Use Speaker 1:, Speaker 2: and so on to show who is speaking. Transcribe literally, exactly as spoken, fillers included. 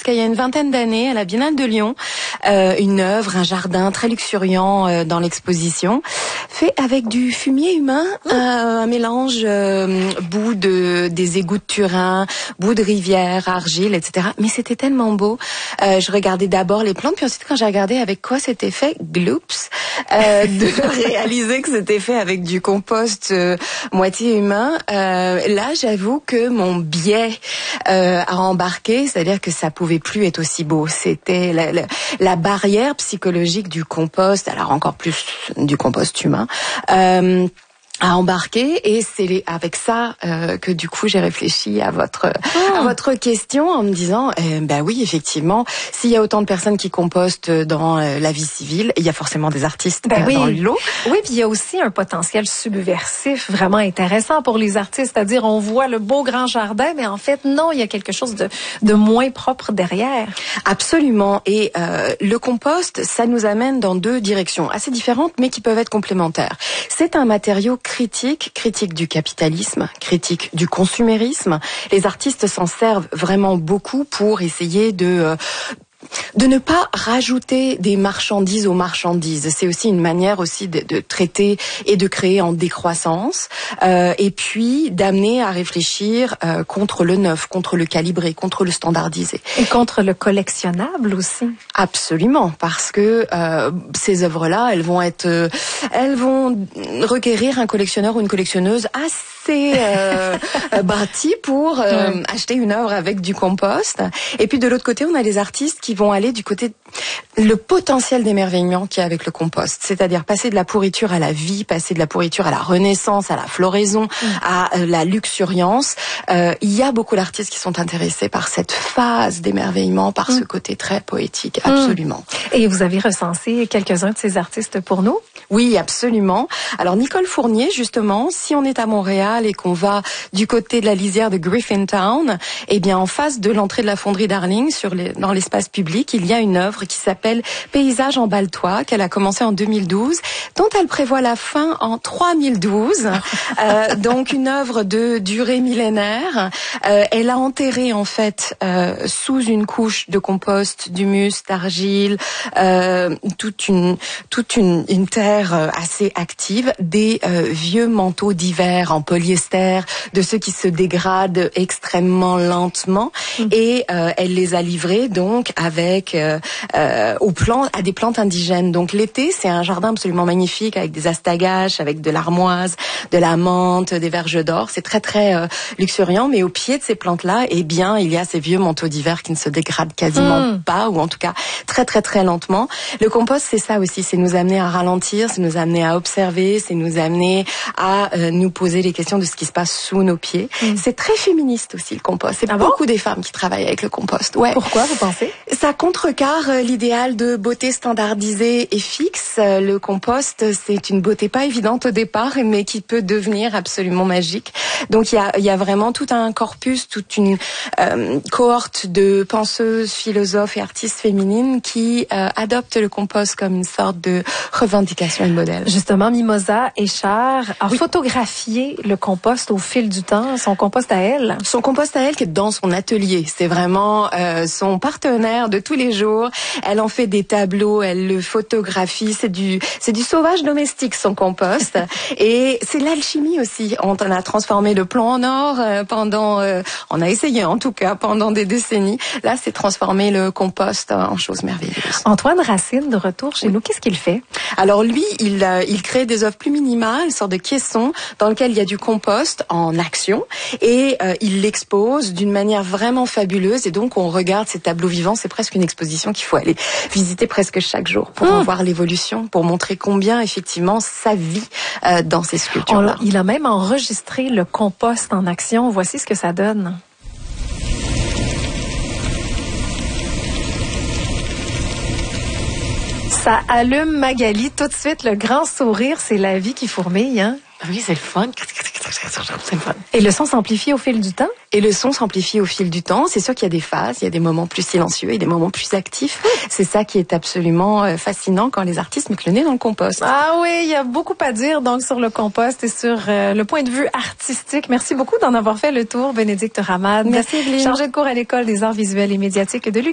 Speaker 1: jusqu'à il y a une vingtaine d'années à la Biennale de Lyon, euh, une œuvre, un jardin très luxuriant euh, dans l'exposition, fait avec du fumier humain, mmh. euh, un mélange euh, bout de des égouts de Turin, bout de rivière, argile, et cetera. Mais c'était tellement beau. Euh, je regardais d'abord les plantes, puis ensuite quand j'ai regardé avec quoi c'était fait, gloops, euh, de réaliser que c'était fait avec du compost euh, moitié humain. Euh, là, j'avoue que mon biais euh, a embarqué, c'est-à-dire que ça pouvait plus être aussi beau. C'était la, la, la barrière psychologique du compost, alors encore plus du compost humain. Euh, à embarquer, et c'est avec ça euh, que du coup j'ai réfléchi à votre oh. à votre question en me disant euh, bah oui, effectivement, s'il y a autant de personnes qui compostent dans euh, la vie civile, il y a forcément des artistes
Speaker 2: ben
Speaker 1: euh,
Speaker 2: oui.
Speaker 1: dans le lot.
Speaker 2: Oui, puis il y a aussi un potentiel subversif vraiment intéressant pour les artistes, c'est-à-dire on voit le beau grand jardin, mais en fait non, il y a quelque chose de de moins propre derrière.
Speaker 1: Absolument, et euh, le compost, ça nous amène dans deux directions assez différentes, mais qui peuvent être complémentaires. C'est un matériau critique, critique du capitalisme, critique du consumérisme. Les artistes s'en servent vraiment beaucoup pour essayer de... Euh, de ne pas rajouter des marchandises aux marchandises. C'est aussi une manière aussi de, de traiter et de créer en décroissance, euh, et puis d'amener à réfléchir euh, contre le neuf, contre le calibré, contre le standardisé.
Speaker 2: Et contre le collectionnable aussi.
Speaker 1: Absolument, parce que euh, ces œuvres-là, elles vont être, euh, elles vont requérir un collectionneur ou une collectionneuse assez euh, bâti pour euh, ouais. acheter une œuvre avec du compost. Et puis de l'autre côté, on a les artistes qui vont aller du côté le potentiel d'émerveillement qu'il y a avec le compost, c'est-à-dire passer de la pourriture à la vie, passer de la pourriture à la renaissance, à la floraison, mmh. à la luxuriance. Euh, il y a beaucoup d'artistes qui sont intéressés par cette phase d'émerveillement, par mmh. ce côté très poétique, absolument.
Speaker 2: Mmh. Et vous avez recensé quelques-uns de ces artistes pour nous?
Speaker 1: Oui, absolument. Alors Nicole Fournier, justement, si on est à Montréal et qu'on va du côté de la lisière de Griffintown, eh bien en face de l'entrée de la fonderie Darling, sur les, dans l'espace public, il y a une œuvre qui s'appelle Paysage en Baltois, qu'elle a commencé en deux mille douze, dont elle prévoit la fin en trois mille douze. euh, donc une œuvre de durée millénaire. Euh, elle a enterré en fait euh, sous une couche de compost, d'humus, d'argile, euh, toute une toute une, une terre assez active, des euh, vieux manteaux d'hiver en polyester, de ceux qui se dégradent extrêmement lentement, mmh. et euh, elle les a livrés donc avec euh, euh, aux plantes, à des plantes indigènes. Donc l'été, c'est un jardin absolument magnifique avec des astagaches, avec de l'armoise, de la menthe, des verges d'or. C'est très très euh, luxuriant, mais au pied de ces plantes-là, eh bien, il y a ces vieux manteaux d'hiver qui ne se dégradent quasiment mmh. pas, ou en tout cas très très très lentement. Le compost, c'est ça aussi, c'est nous amener à ralentir, c'est nous amener à observer, c'est nous amener à euh, nous poser les questions de ce qui se passe sous nos pieds. Mmh. C'est très féministe aussi le compost. C'est ah beaucoup bon? Des femmes qui travaillent avec le compost. Ouais.
Speaker 2: Pourquoi, vous pensez?
Speaker 1: Ça contrecarre euh, l'idéal de beauté standardisée et fixe. Euh, le compost, c'est une beauté pas évidente au départ, mais qui peut devenir absolument magique. Donc il y a, il y a vraiment tout un corpus, toute une euh, cohorte de penseuses, philosophes et artistes féminines qui euh, adoptent le compost comme une sorte de revendication et de modèle.
Speaker 2: Justement, Mimosa Échard a oui. photographié le compost au fil du temps, son compost à elle.
Speaker 1: Son compost à elle qui est dans son atelier. C'est vraiment euh, son partenaire de tous les jours. Elle en fait des tableaux, elle le photographie. C'est du, c'est du sauvage domestique, son compost. Et c'est l'alchimie aussi. On a transformé le plomb en or euh, pendant, euh, on a essayé en tout cas pendant des décennies. Là, c'est transformer le compost en chose merveilleuse.
Speaker 2: Antoine Racine, de retour chez oui. nous, qu'est-ce qu'il fait?
Speaker 1: Alors lui, il, euh, il crée des œuvres plus minimales, une sorte de caisson dans lequel il y a du compost en action, et euh, il l'expose d'une manière vraiment fabuleuse. Et donc on regarde ces tableaux vivants, c'est presque une exposition qu'il faut aller visiter presque chaque jour pour mmh. en voir l'évolution, pour montrer combien effectivement ça vit euh, dans ces sculptures-là.
Speaker 2: Il a même enregistré le compost en action. Voici ce que ça donne. Ça allume Magali tout de suite, le grand sourire, c'est la vie qui fourmille, hein?
Speaker 1: Oui, c'est le fun. C'est le fun.
Speaker 2: Et le son s'amplifie au fil du temps?
Speaker 1: Et le son s'amplifie au fil du temps. C'est sûr qu'il y a des phases, il y a des moments plus silencieux et des moments plus actifs. C'est ça qui est absolument fascinant quand les artistes mettent le nez dans le compost.
Speaker 2: Ah oui, il y a beaucoup à dire donc sur le compost et sur euh, le point de vue artistique. Merci beaucoup d'en avoir fait le tour, Bénédicte Ramade.
Speaker 1: Merci, Evelyne.
Speaker 2: Chargée de cours à l'École des arts visuels et médiatiques de l'U Q A M.